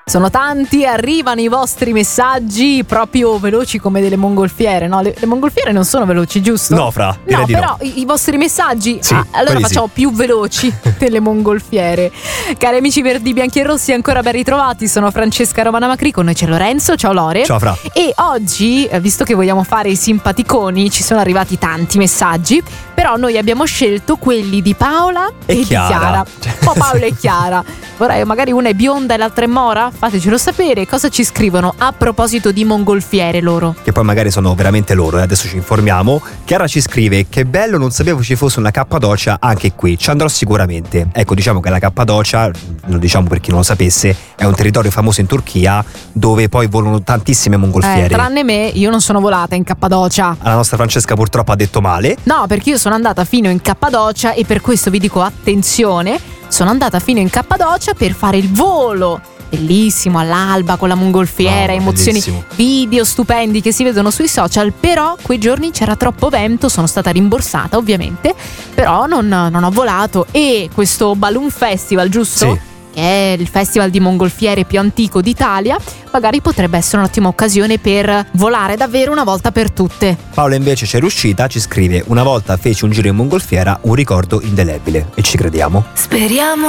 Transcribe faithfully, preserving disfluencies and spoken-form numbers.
Sono tanti, arrivano i vostri messaggi proprio veloci come delle mongolfiere, no? Le, le mongolfiere non sono veloci, giusto? No, Fra, direi no, di però no. I, i vostri messaggi, Sì, ah, allora quelli facciamo sì. più veloci delle mongolfiere. Cari amici verdi, bianchi e rossi, ancora ben ritrovati. Sono Francesca Romana Macri, con noi c'è Lorenzo. Ciao Lore. Ciao Fra. E oggi, eh, visto che vogliamo fare i simpaticoni, ci sono arrivati tanti messaggi, però noi abbiamo scelto quelli di Paola e, E di Chiara. Chiara. Oh, Paola e Chiara. Vorrei, magari una è bionda e l'altra è mora? Fatecelo sapere. Cosa ci scrivono a proposito di mongolfiere loro? Che poi magari sono veramente loro, e adesso ci informiamo. Chiara ci scrive: che bello, non sapevo ci fosse una Cappadocia anche qui, ci andrò sicuramente. Ecco, diciamo che la Cappadocia, lo diciamo per chi non lo sapesse, è un territorio famoso in Turchia dove poi volano tantissime mongolfiere. Eh, tranne me, io non sono volata in Cappadocia. La nostra Francesca purtroppo ha detto male. No, perché io sono andata fino in Cappadocia e per questo vi dico attenzione, sono andata fino in Cappadocia per fare il volo. Bellissimo, all'alba con la mongolfiera, Wow, emozioni, bellissimo. video stupendi che si vedono sui social, però quei giorni c'era troppo vento, sono stata rimborsata ovviamente, però non, non ho volato. E questo Balloon Festival, giusto? Sì. Che è il festival di mongolfiere più antico d'Italia, magari potrebbe essere un'ottima occasione per volare davvero una volta per tutte. Paola invece c'è riuscita, ci scrive: una volta feci un giro in mongolfiera, un ricordo indelebile. E ci crediamo. Speriamo